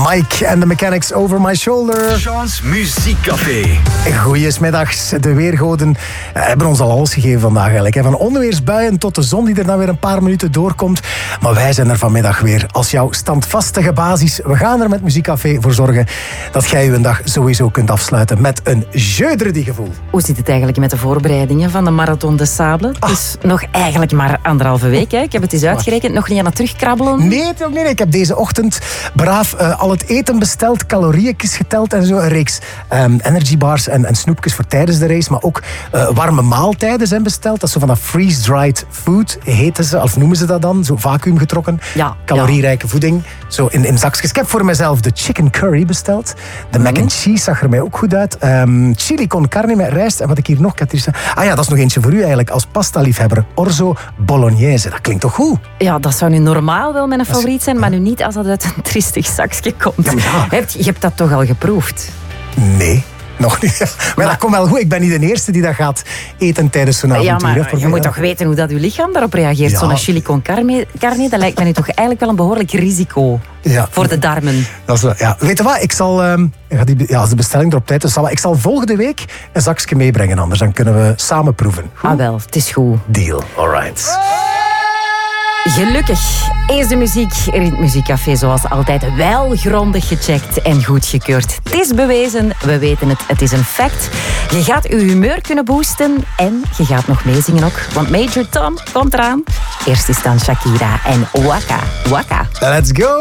Mike and the Mechanics Over My Shoulder. Sean's Muziekcafé. Goeiemiddags. De weergoden hebben ons al alles gegeven vandaag eigenlijk. Van onweersbuien tot de zon die er dan weer een paar minuten doorkomt. Maar wij zijn er vanmiddag weer als jouw standvastige basis. We gaan er met Muziekcafé voor zorgen dat jij je dag sowieso kunt afsluiten met een jeudredi gevoel. Hoe zit het eigenlijk met de voorbereidingen van de Marathon des Sables? Het is nog eigenlijk maar 1,5 week. Hè? Ik heb het eens uitgerekend. Nog niet aan het terugkrabbelen? Nee. Ik heb deze ochtend braaf al het eten besteld, calorieën geteld en zo. Een reeks energybars en snoepjes voor tijdens de race. Maar ook warme maaltijden zijn besteld. Dat is zo van dat freeze-dried food, heten ze, of noemen ze dat dan. Zo vacuüm getrokken. Ja, calorierijke voeding. Zo in zakjes. Ik heb voor mezelf de chicken curry besteld. De mac and cheese zag er mij ook goed uit. Chili con carne met rijst. En wat ik hier nog, Katrina... Ah ja, dat is nog eentje voor u eigenlijk. Als pasta-liefhebber. Orzo bolognese. Dat klinkt toch goed? Ja, dat zou nu normaal wel mijn favoriet zijn, maar nu niet als dat uit een triestig zakje komt. Ja. Je hebt dat toch al geproefd? Nee. Nog niet. Maar dat komt wel goed. Ik ben niet de eerste die dat gaat eten tijdens zo'n avontuur. Ja, maar je moet toch weten hoe dat uw lichaam daarop reageert. Ja. Zo'n chili con carne, dat lijkt me nu toch eigenlijk wel een behoorlijk risico voor de darmen. Dat is, ja. Weet je wat? Ik zal... als de bestelling er op tijd is, ik zal volgende week een zakje meebrengen. Anders dan kunnen we samen proeven. Goed? Ah wel, het is goed. Deal. Alright. Gelukkig is de muziek er in het Muziekcafé zoals altijd wel grondig gecheckt en goedgekeurd. Het is bewezen, we weten het, het is een fact. Je gaat je humeur kunnen boosten en je gaat nog meezingen ook, want Major Tom komt eraan. Eerst is dan Shakira en Waka Waka. Let's go!